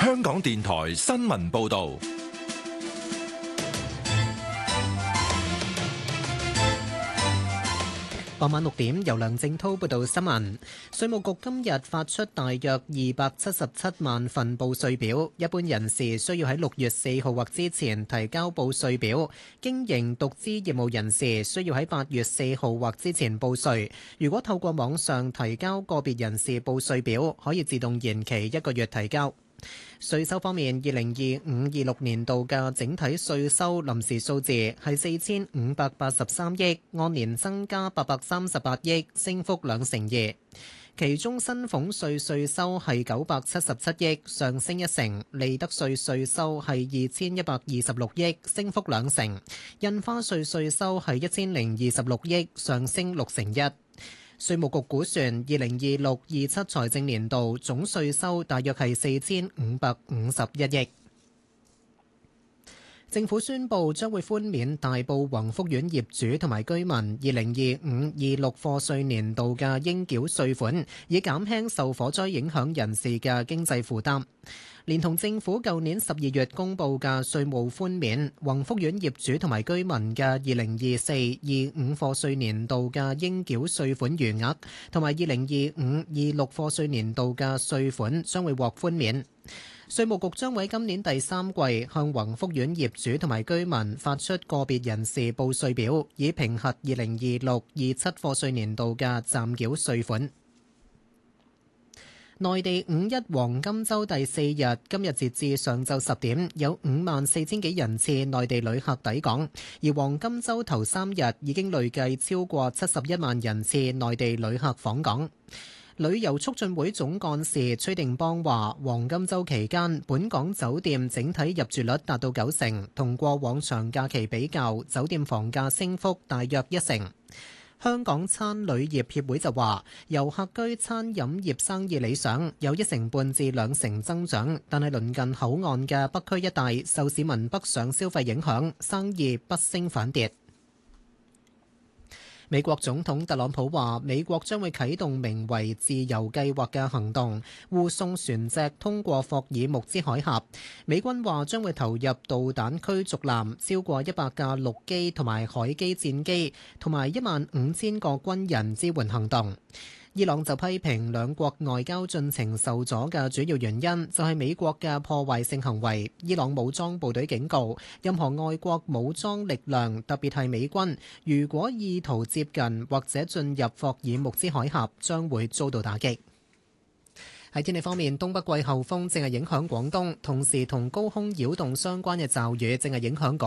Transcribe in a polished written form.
香港電台新聞報道。 傍晚6點，由梁正滔報道新聞。稅務局今日發出大約277萬份報稅表，一般人士需要喺6月4號或之前提交報稅表，經營獨資業務人士需要喺8月4號或之前報稅。如果透過網上提交個別人士報稅表，可以自動延期1個月提交。稅收方面，2025-26年度嘅整體稅收臨時數字係4583億，按年增加838億，升幅2成2。其中薪俸稅稅收係977億，上升1成；利得稅稅收係2126億，升幅2成；印花稅稅收係1026億，上升6成1。稅務局估算，2026-27財政年度總稅收大約係4551億。政府宣布將會寬免大埔宏福苑業主同埋居民2025-26課稅年度嘅應繳稅款，以減輕受火災影響人士嘅經濟負擔。連同政府舊年12月公布嘅稅務寬免，宏福苑業主同埋居民嘅2024-25課稅年度嘅應繳稅款餘額，同埋2025-26課稅年度嘅稅款將會獲寬免。稅務局將會喺今年第3季向宏福苑業主同埋居民發出個別人士報稅表，以評核2026-27課稅年度嘅暫繳稅款。內地五一黃金週第4日，今日截至上晝10點，有54000幾人次內地旅客抵港，而黃金週頭3日已經累計超過71萬人次內地旅客訪港。旅遊促進會總幹事崔定邦話，黃金週期間，本港酒店整體入住率達到90%，同過往長假期比較，酒店房價升幅大約1成。香港餐旅業協會就話，遊客居餐飲業生意理想，有1成半至2成增長，但係鄰近口岸嘅北區一帶受市民北上消費影響，生意不升反跌。美國總統特朗普話，美國將會啟動名為自由計劃嘅行動，護送船隻通過霍爾木茲海峽。美軍話將會投入導彈驅逐艦超過100架陸基同埋海基戰機，同埋15000個軍人支援行動。伊朗就批評兩國外交進程受阻嘅主要原因就係美國嘅破壞性行為。伊朗武裝部隊警告，任何外國武裝力量，特別係美軍，如果意圖接近或者進入霍爾木茲海峽，將會遭到打擊。喺天氣方面，東北季候風正係影響廣東，同時同高空擾動相關嘅驟雨正係影響